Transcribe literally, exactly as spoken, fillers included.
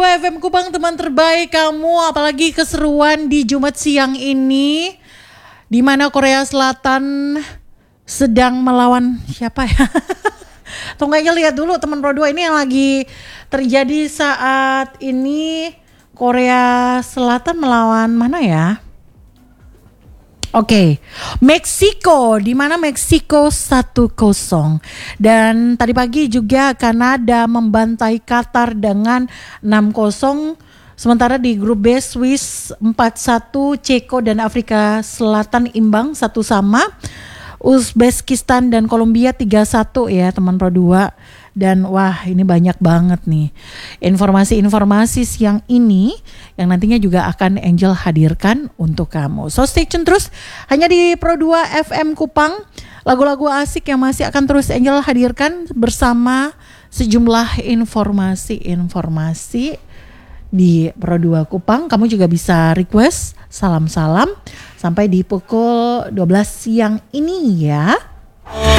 dua F M Kupang, teman terbaik kamu, apalagi keseruan di Jumat siang ini, di mana Korea Selatan sedang melawan siapa ya? Tunggunya lihat dulu teman Pro dua, ini yang lagi terjadi saat ini. Korea Selatan melawan mana ya? Oke, okay. Meksiko, di mana Meksiko satu kosong. Dan tadi pagi juga Kanada membantai Qatar dengan enam kosong. Sementara di grup B Swiss empat satu, Ceko dan Afrika Selatan imbang satu sama. Uzbekistan dan Kolombia tiga satu ya teman Pro dua. Dan wah, ini banyak banget nih informasi-informasi siang ini yang nantinya juga akan Angel hadirkan untuk kamu. So stay tune terus hanya di Pro dua F M Kupang. Lagu-lagu asik yang masih akan terus Angel hadirkan bersama sejumlah informasi-informasi di Pro dua Kupang. Kamu juga bisa request salam-salam sampai di pukul dua belas siang ini ya.